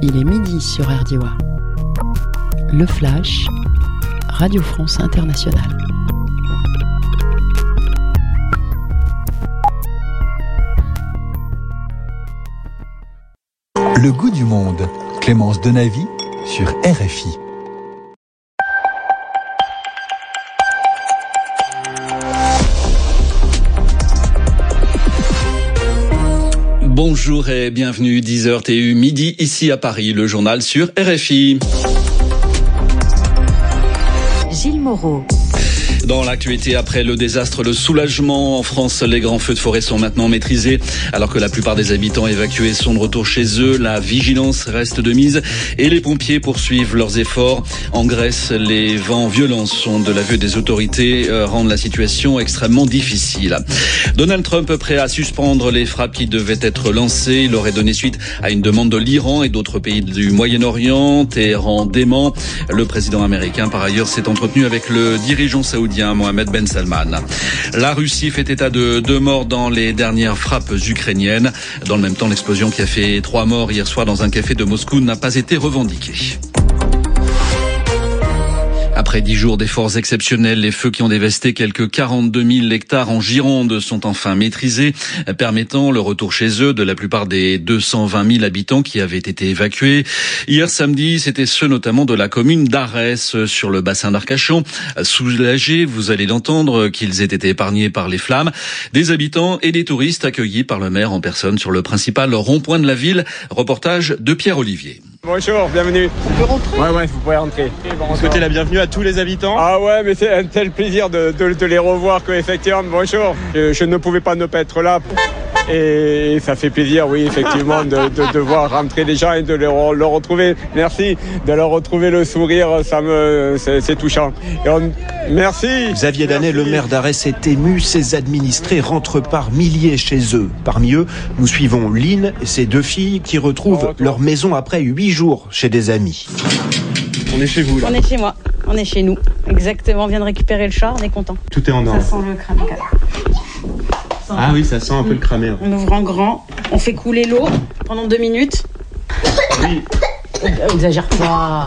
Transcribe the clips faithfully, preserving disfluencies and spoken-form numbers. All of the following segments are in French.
Il est midi sur R D O A. Le Flash, Radio France Internationale. Le goût du monde, Clémence Denavy sur R F I. Bonjour et bienvenue, dix heures T U, midi ici à Paris, le journal sur R F I. Gilles Moreau. Dans l'actualité, après le désastre, le soulagement en France, les grands feux de forêt sont maintenant maîtrisés. Alors que la plupart des habitants évacués sont de retour chez eux, la vigilance reste de mise et les pompiers poursuivent leurs efforts. En Grèce, les vents violents sont de l'aveu des autorités, euh, rendent la situation extrêmement difficile. Donald Trump prêt à suspendre les frappes qui devaient être lancées. Il aurait donné suite à une demande de l'Iran et d'autres pays du Moyen-Orient. Téhéran dément. Le président américain, par ailleurs, s'est entretenu avec le dirigeant saoudien Mohamed Ben Salman. La Russie fait état de deux morts dans les dernières frappes ukrainiennes. Dans le même temps, l'explosion qui a fait trois morts hier soir dans un café de Moscou n'a pas été revendiquée. Après dix jours d'efforts exceptionnels, les feux qui ont dévasté quelques quarante-deux mille hectares en Gironde sont enfin maîtrisés, permettant le retour chez eux de la plupart des deux cent vingt mille habitants qui avaient été évacués. Hier samedi, c'était ceux notamment de la commune d'Arès sur le bassin d'Arcachon. Soulagés, vous allez l'entendre, qu'ils aient été épargnés par les flammes. Des habitants et des touristes accueillis par le maire en personne sur le principal rond-point de la ville. Reportage de Pierre Olivier. Bonjour, bienvenue. On peut rentrer ? Ouais, ouais, vous pouvez rentrer. Vous souhaitez la bienvenue à tous les habitants ? Ah ouais, mais c'est un tel plaisir de, de, de les revoir que effectivement, bonjour. Je, je ne pouvais pas ne pas être là. Et ça fait plaisir, oui, effectivement, de, de, de voir rentrer les gens et de leur, leur retrouver. Merci, de leur retrouver le sourire, ça me, c'est, c'est touchant. Et on, merci. Xavier Danet, le maire d'Arès, est ému. Ses administrés rentrent par milliers chez eux. Parmi eux, nous suivons Lynn et ses deux filles qui retrouvent leur maison après huit jours chez des amis. On est chez vous, là. On est chez moi, on est chez nous. Exactement, on vient de récupérer le chat, on est content. Tout est en ordre. Ça sent le crâne. Ah oui, ça sent un peu le cramé. Hein. On ouvre en grand, on fait couler l'eau pendant deux minutes. Oui. Exagère pas.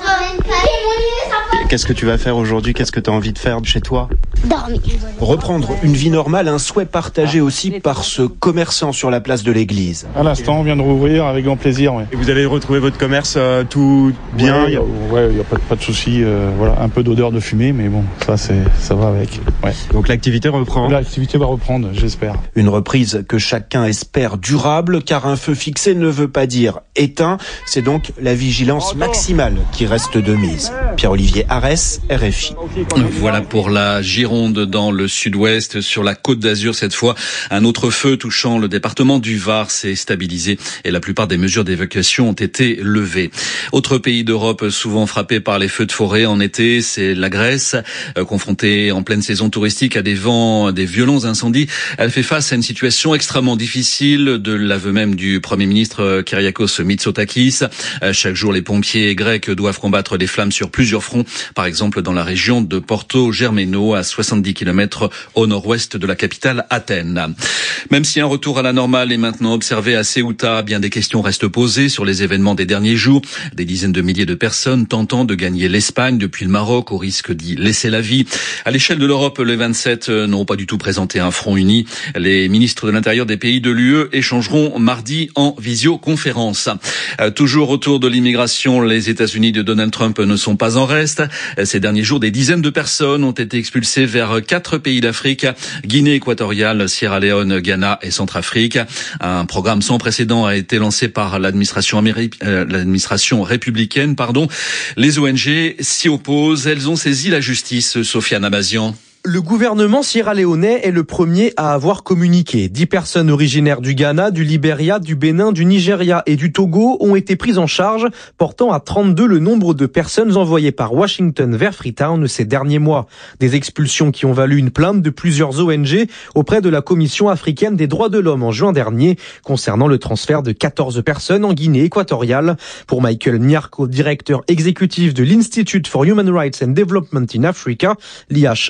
Qu'est-ce que tu vas faire aujourd'hui ? Qu'est-ce que tu as envie de faire chez toi ? Dormir. Reprendre une vie normale, un souhait partagé aussi par ce commerçant sur la place de l'église. À l'instant, on vient de rouvrir avec grand plaisir. Ouais. Et vous allez retrouver votre commerce euh, tout bien ? Ouais, il ouais, n'y a pas, pas de souci. Euh, voilà, un peu d'odeur de fumée, mais bon, ça, c'est, ça va avec. Ouais. Donc l'activité reprend ? L'activité va reprendre, j'espère. Une reprise que chacun espère durable, car un feu fixé ne veut pas dire éteint. C'est donc la vigilance maximale qui reste de mise. Pierre-Olivier Arès, R F I. Voilà pour la Gironde dans le sud-ouest. Sur la Côte d'Azur, cette fois, un autre feu touchant le département du Var s'est stabilisé et la plupart des mesures d'évacuation ont été levées. Autre pays d'Europe souvent frappé par les feux de forêt en été, c'est la Grèce. Euh, confrontée en pleine saison touristique à des vents, des violents incendies, elle fait face à une situation extrêmement difficile, de l'aveu même du Premier ministre Kyriakos Mitsotakis. Euh, chaque jour, les pompiers grecs doivent combattre des flammes sur plusieurs fronts, par exemple dans la région de Porto Germano, à soixante-dix kilomètres au nord-ouest de la capitale Athènes. Même si un retour à la normale est maintenant observé à Ceuta, bien des questions restent posées sur les événements des derniers jours. Des dizaines de milliers de personnes tentant de gagner l'Espagne depuis le Maroc au risque d'y laisser la vie. À l'échelle de l'Europe, les vingt-sept n'ont pas du tout présenté un front uni. Les ministres de l'Intérieur des pays de l'U E échangeront mardi en visioconférence. Euh, toujours autour de l'immigration, les États-Unis de Donald Trump ne sont pas en reste. Ces derniers jours, des dizaines de personnes ont été expulsées vers quatre pays d'Afrique, Guinée équatoriale, Sierra Leone, Ghana et Centrafrique. Un programme sans précédent a été lancé par l'administration, Améri- euh, l'administration républicaine. Pardon. Les O N G s'y opposent. Elles ont saisi la justice. Sofiane Abazian. Le gouvernement sierra-léonais est le premier à avoir communiqué. Dix personnes originaires du Ghana, du Libéria, du Bénin, du Nigeria et du Togo ont été prises en charge, portant à trente-deux le nombre de personnes envoyées par Washington vers Freetown ces derniers mois. Des expulsions qui ont valu une plainte de plusieurs O N G auprès de la Commission africaine des droits de l'homme en juin dernier, concernant le transfert de quatorze personnes en Guinée équatoriale. Pour Michael Nyarko, directeur exécutif de l'Institute for Human Rights and Development in Africa, l'I H R D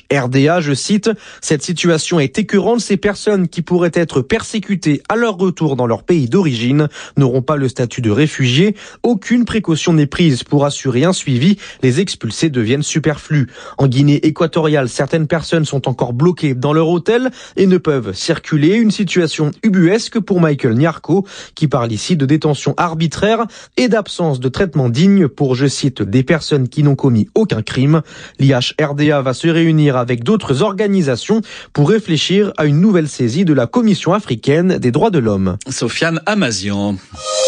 D A, je cite, « Cette situation est écœurante, ces personnes qui pourraient être persécutées à leur retour dans leur pays d'origine n'auront pas le statut de réfugiés. Aucune précaution n'est prise pour assurer un suivi. Les expulsés deviennent superflus. En Guinée équatoriale, certaines personnes sont encore bloquées dans leur hôtel et ne peuvent circuler. Une situation ubuesque pour Michael Nyarko, qui parle ici de détention arbitraire et d'absence de traitement digne pour, je cite, des personnes qui n'ont commis aucun crime. L'I H R D A va se réunir avec d'autres organisations pour réfléchir à une nouvelle saisie de la Commission africaine des droits de l'homme. Sofiane Amazian.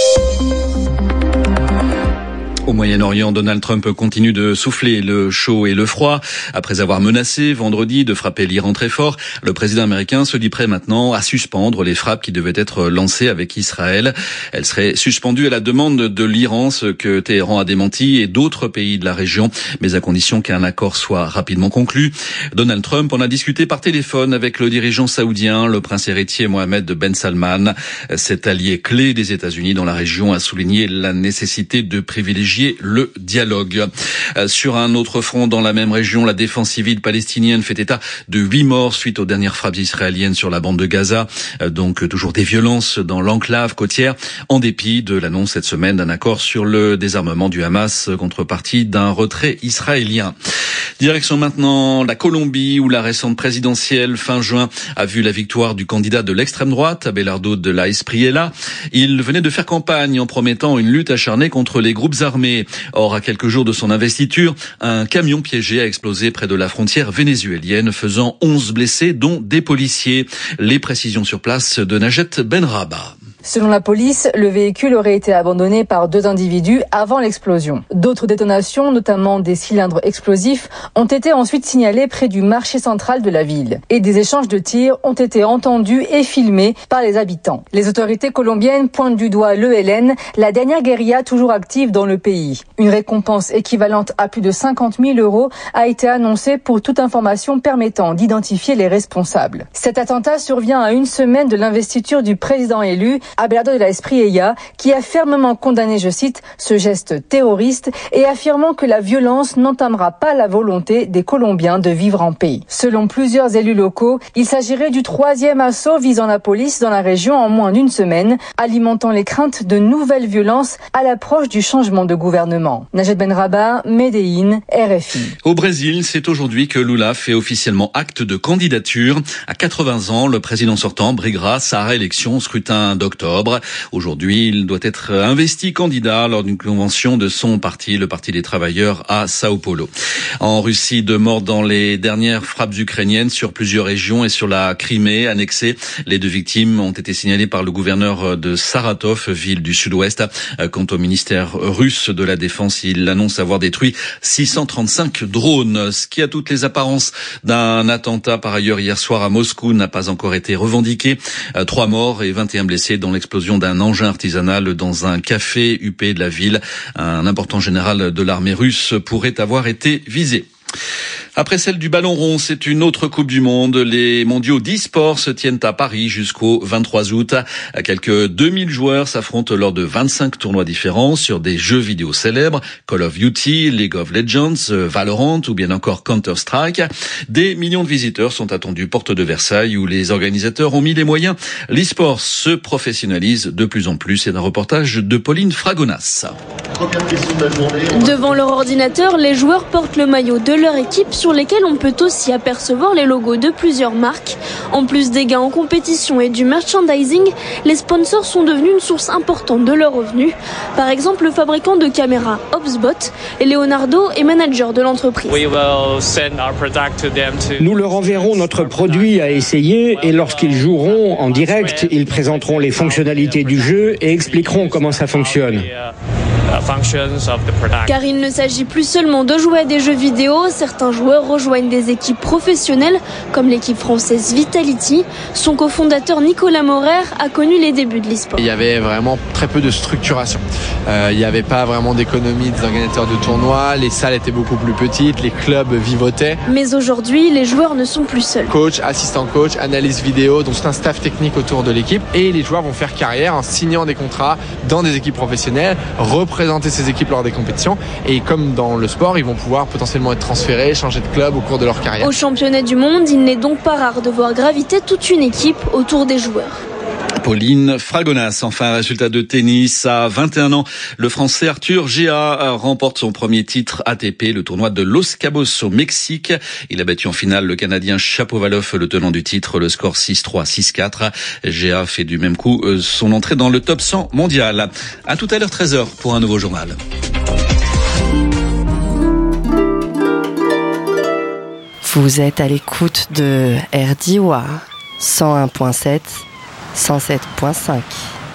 Au Moyen-Orient, Donald Trump continue de souffler le chaud et le froid. Après avoir menacé vendredi de frapper l'Iran très fort, le président américain se dit prêt maintenant à suspendre les frappes qui devaient être lancées avec Israël. Elles seraient suspendues à la demande de l'Iran, ce que Téhéran a démenti, et d'autres pays de la région, mais à condition qu'un accord soit rapidement conclu. Donald Trump en a discuté par téléphone avec le dirigeant saoudien, le prince héritier Mohammed Ben Salman. Cet allié clé des États-Unis dans la région a souligné la nécessité de privilégier le dialogue. Sur un autre front, dans la même région, la défense civile palestinienne fait état de huit morts suite aux dernières frappes israéliennes sur la bande de Gaza. Donc toujours des violences dans l'enclave côtière, en dépit de l'annonce cette semaine d'un accord sur le désarmement du Hamas, contrepartie d'un retrait israélien. Direction maintenant la Colombie, où la récente présidentielle fin juin a vu la victoire du candidat de l'extrême droite, Abelardo de la Espriella. Il venait de faire campagne en promettant une lutte acharnée contre les groupes armés. Or, à quelques jours de son investiture, un camion piégé a explosé près de la frontière vénézuélienne, faisant onze blessés, dont des policiers. Les précisions sur place de Najet Benraba. Selon la police, le véhicule aurait été abandonné par deux individus avant l'explosion. D'autres détonations, notamment des cylindres explosifs, ont été ensuite signalées près du marché central de la ville. Et des échanges de tirs ont été entendus et filmés par les habitants. Les autorités colombiennes pointent du doigt l'E L N, la dernière guérilla toujours active dans le pays. Une récompense équivalente à plus de cinquante mille euros a été annoncée pour toute information permettant d'identifier les responsables. Cet attentat survient à une semaine de l'investiture du président élu, Abelardo de la Espriella, qui a fermement condamné, je cite, ce geste terroriste et affirmant que la violence n'entamera pas la volonté des Colombiens de vivre en paix. Selon plusieurs élus locaux, il s'agirait du troisième assaut visant la police dans la région en moins d'une semaine, alimentant les craintes de nouvelles violences à l'approche du changement de gouvernement. Najet Benraba, Medellín, R F I. Au Brésil, c'est aujourd'hui que Lula fait officiellement acte de candidature. À quatre-vingts ans, le président sortant briguera sa réélection au scrutin d'octobre. Aujourd'hui, il doit être investi candidat lors d'une convention de son parti, le Parti des Travailleurs, à Sao Paulo. En Russie, deux morts dans les dernières frappes ukrainiennes sur plusieurs régions et sur la Crimée annexée. Les deux victimes ont été signalées par le gouverneur de Saratov, ville du sud-ouest. Quant au ministère russe de la Défense, il annonce avoir détruit six cent trente-cinq drones. Ce qui a toutes les apparences d'un attentat par ailleurs hier soir à Moscou n'a pas encore été revendiqué. Trois morts et vingt et un blessés dans l'explosion d'un engin artisanal dans un café huppé de la ville. Un important général de l'armée russe pourrait avoir été visé. Après celle du ballon rond, c'est une autre Coupe du Monde. Les mondiaux d'e-sport se tiennent à Paris jusqu'au vingt-trois août. Quelques deux mille joueurs s'affrontent lors de vingt-cinq tournois différents sur des jeux vidéo célèbres, Call of Duty, League of Legends, Valorant ou bien encore Counter-Strike. Des millions de visiteurs sont attendus porte de Versailles où les organisateurs ont mis les moyens. L'e-sport se professionnalise de plus en plus. C'est un reportage de Pauline Fragonas. Devant leur ordinateur, les joueurs portent le maillot de leur équipe sur lesquels on peut aussi apercevoir les logos de plusieurs marques. En plus des gains en compétition et du merchandising, les sponsors sont devenus une source importante de leurs revenus. Par exemple, le fabricant de caméras HubSpot et Leonardo est manager de l'entreprise. Nous leur enverrons notre produit à essayer et lorsqu'ils joueront en direct, ils présenteront les fonctionnalités du jeu et expliqueront comment ça fonctionne. Car il ne s'agit plus seulement de jouer à des jeux vidéo, certains joueurs rejoignent des équipes professionnelles, comme l'équipe française Vitality. Son cofondateur Nicolas Maurer a connu les débuts de l'e-sport. Il y avait vraiment très peu de structuration. Euh, il n'y avait pas vraiment d'économie des organisateurs de tournois, les salles étaient beaucoup plus petites, les clubs vivotaient. Mais aujourd'hui, les joueurs ne sont plus seuls. Coach, assistant coach, analyse vidéo, donc c'est un staff technique autour de l'équipe et les joueurs vont faire carrière en signant des contrats dans des équipes professionnelles, représentant représenter ces équipes lors des compétitions. Et comme dans le sport, ils vont pouvoir potentiellement être transférés, changer de club au cours de leur carrière. Au championnat du monde, il n'est donc pas rare de voir graviter toute une équipe autour des joueurs. Pauline Fragonas, enfin, résultat de tennis. À vingt et un ans, le Français Arthur Gea remporte son premier titre A T P, le tournoi de Los Cabos au Mexique. Il a battu en finale le Canadien Shapovalov, le tenant du titre, le score six trois, six quatre. Gea fait du même coup son entrée dans le top cent mondial. À tout à l'heure, treize heures, pour un nouveau journal. Vous êtes à l'écoute de R D I W A cent un virgule sept, cent sept virgule cinq.